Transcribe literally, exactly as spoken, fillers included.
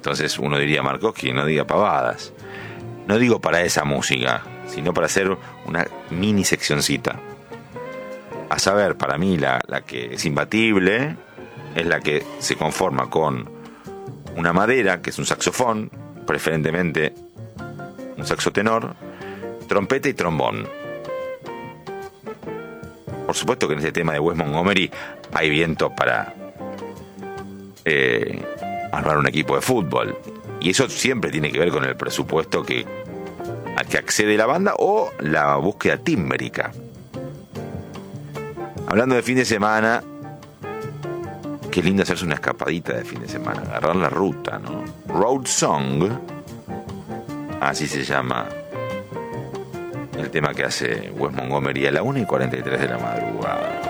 Entonces uno diría, Markowski, no diga pavadas. No digo para esa música, sino para hacer una mini seccioncita. A saber, para mí la, la que es imbatible es la que se conforma con una madera, que es un saxofón, preferentemente un saxo tenor, trompeta y trombón. Por supuesto que en este tema de Wes Montgomery hay viento para eh, armar un equipo de fútbol. Y eso siempre tiene que ver con el presupuesto que, al que accede la banda o la búsqueda tímbrica. Hablando de fin de semana, qué lindo hacerse una escapadita de fin de semana, agarrar la ruta, ¿no? Road Song, así se llama el tema que hace Wes Montgomery a la una y cuarenta y tres de la madrugada.